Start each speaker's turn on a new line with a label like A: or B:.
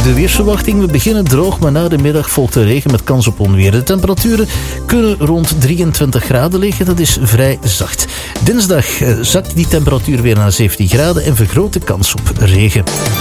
A: De weersverwachting, we beginnen droog, maar na de middag volgt de regen met kans op onweer. De temperaturen kunnen rond 23 graden liggen, dat is vrij zacht. Dinsdag zakt die temperatuur weer naar 17 graden en vergroot de kans op regen.